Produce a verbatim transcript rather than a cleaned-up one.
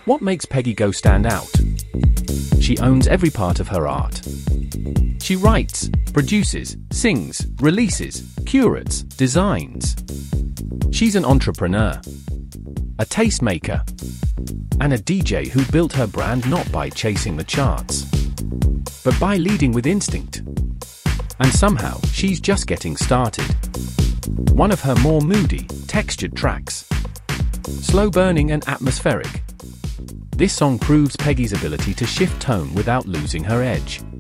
What makes Peggy Gou stand out? She owns every part of her art. She writes, produces, sings, releases, curates, designs. She's an entrepreneur, a tastemaker, and a D J who built her brand not by chasing the charts, but by leading with instinct. And somehow, she's just getting started. One of her more moody, textured tracks, slow burning and atmospheric. This song proves Peggy's ability to shift tone without losing her edge.